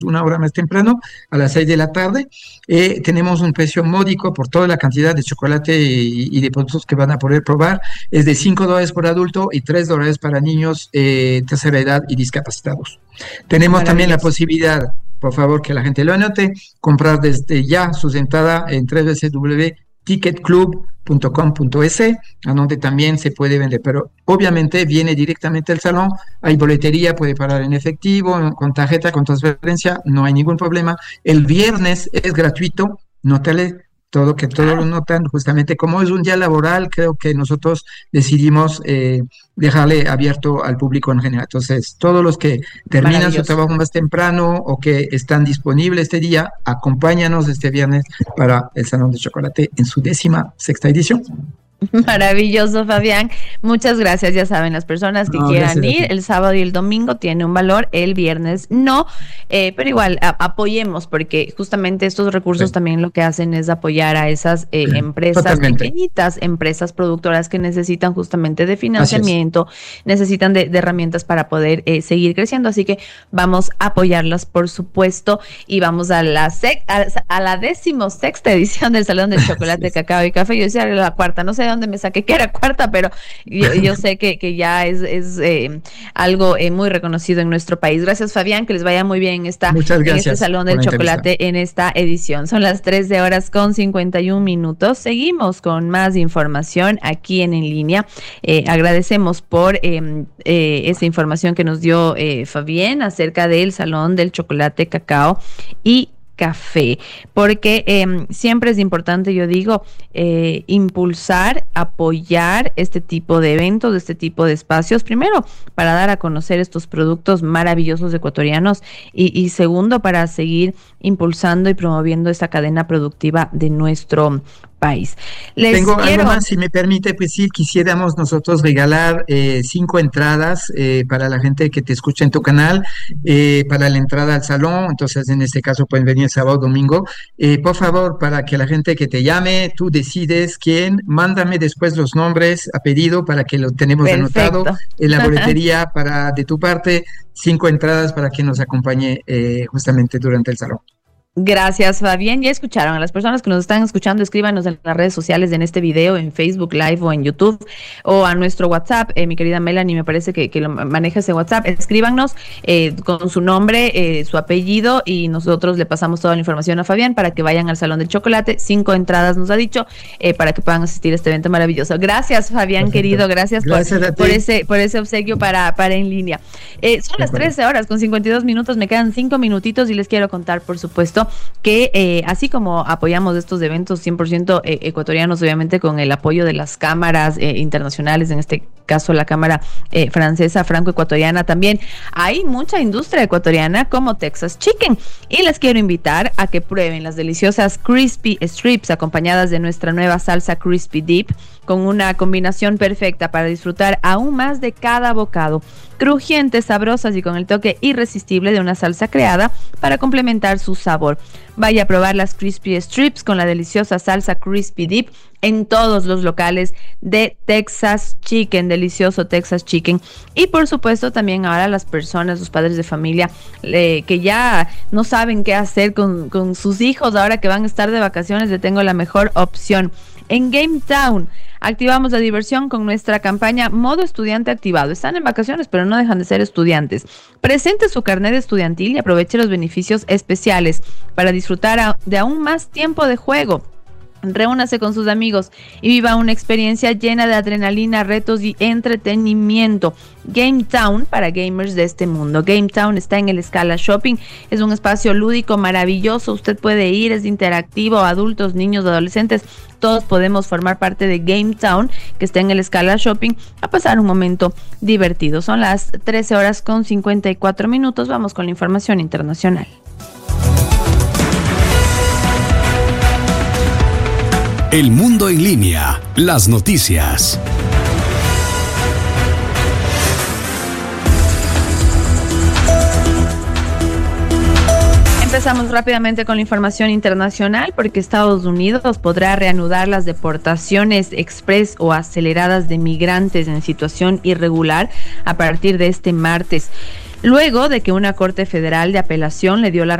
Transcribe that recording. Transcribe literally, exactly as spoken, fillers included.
una hora más temprano, a las seis de la tarde. Eh, tenemos un precio módico por toda la cantidad de chocolate y, y de productos que van a poder probar. Es de cinco dólares por adulto y tres dólares para niños, eh, tercera edad y discapacitados. Tenemos también la posibilidad, por favor que la gente lo anote, comprar desde ya sus entradas en doble u doble u doble u punto ticket club punto com punto es, a donde también se puede vender, pero obviamente viene directamente al salón, hay boletería, puede pagar en efectivo, con tarjeta, con transferencia, no hay ningún problema. El viernes es gratuito, nótale todo, que todos lo notan, justamente como es un día laboral, creo que nosotros decidimos eh, dejarle abierto al público en general. Entonces, todos los que terminan su trabajo más temprano o que están disponibles este día, acompáñanos este viernes para el Salón de Chocolate en su décima sexta edición. Maravilloso, Fabián. Muchas gracias. Ya saben, las personas que no, quieran ir el sábado y el domingo tiene un valor, el viernes no, eh, pero igual a, apoyemos, porque justamente estos recursos sí. también lo que hacen es apoyar a esas eh, sí, empresas totalmente. pequeñitas, empresas productoras que necesitan justamente de financiamiento, necesitan de, de herramientas para poder eh, seguir creciendo, así que vamos a apoyarlas, por supuesto, y vamos a la sec, a, a la decimosexta edición del Salón del Chocolate, sí. Cacao y Café. Yo decía la cuarta, no sé dónde me saqué que era cuarta, pero yo, yo sé que, que ya es, es eh, algo eh, muy reconocido en nuestro país. Gracias, Fabián, que les vaya muy bien en, esta, en este Salón del Chocolate en esta edición. Son las trece horas con cincuenta y un minutos. Seguimos con más información aquí en En Línea. Eh, agradecemos por eh, eh, esa información que nos dio eh, Fabián acerca del Salón del Chocolate, Cacao y Café, porque eh, siempre es importante, yo digo, eh, impulsar, apoyar este tipo de eventos, este tipo de espacios, primero para dar a conocer estos productos maravillosos ecuatorianos y, y segundo para seguir impulsando y promoviendo esta cadena productiva de nuestro país. Les Tengo quiero... algo más, si me permite, pues sí, quisiéramos nosotros regalar eh, cinco entradas eh, para la gente que te escucha en tu canal, eh, para la entrada al salón. Entonces en este caso pueden venir sábado, domingo. Eh, por favor, para que la gente que te llame, tú decides quién, mándame después los nombres a pedido para que lo tenemos Perfecto. anotado en la boletería para de tu parte, cinco entradas para que nos acompañe eh, justamente durante el salón. Gracias, Fabián. Ya escucharon a las personas que nos están escuchando, escríbanos en las redes sociales, en este video, en Facebook Live o en YouTube, o a nuestro WhatsApp. Eh, mi querida Melanie, me parece que, que lo maneja ese WhatsApp. Escríbanos eh, con su nombre, eh, su apellido, y nosotros le pasamos toda la información a Fabián para que vayan al Salón del Chocolate. Cinco entradas nos ha dicho, eh, para que puedan asistir a este evento maravilloso. Gracias, Fabián, Perfecto. querido. Gracias, gracias por, por ese por ese obsequio para, para En Línea. Eh, son las trece horas con cincuenta y dos minutos. Me quedan cinco minutitos y les quiero contar, por supuesto, que eh, así como apoyamos estos eventos cien por ciento eh, ecuatorianos, obviamente con el apoyo de las cámaras eh, internacionales, en este caso la cámara eh, francesa franco-ecuatoriana, también hay mucha industria ecuatoriana como Texas Chicken, y les quiero invitar a que prueben las deliciosas Crispy Strips acompañadas de nuestra nueva salsa Crispy Dip, con una combinación perfecta para disfrutar aún más de cada bocado, crujientes, sabrosas y con el toque irresistible de una salsa creada para complementar su sabor. Vaya a probar las Crispy Strips con la deliciosa salsa Crispy Dip en todos los locales de Texas Chicken, delicioso Texas Chicken. Y por supuesto también ahora las personas, los padres de familia eh, que ya no saben qué hacer con, con sus hijos ahora que van a estar de vacaciones, le tengo la mejor opción. En Game Town activamos la diversión con nuestra campaña Modo Estudiante Activado. Están en vacaciones, pero no dejan de ser estudiantes. Presente su carnet estudiantil y aproveche los beneficios especiales para disfrutar de aún más tiempo de juego. Reúnase con sus amigos y viva una experiencia llena de adrenalina, retos y entretenimiento. Game Town para gamers de este mundo. Game Town está en el Scala Shopping. Es un espacio lúdico maravilloso. Usted puede ir, es interactivo. Adultos, niños, adolescentes, todos podemos formar parte de Game Town, que está en el Scala Shopping, a pasar un momento divertido. Son las trece horas con cincuenta y cuatro minutos. Vamos con la información internacional. El mundo en línea, las noticias. Empezamos rápidamente con la información internacional, porque Estados Unidos podrá reanudar las deportaciones express o aceleradas de migrantes en situación irregular a partir de este martes. luego de que una corte federal de apelación le dio la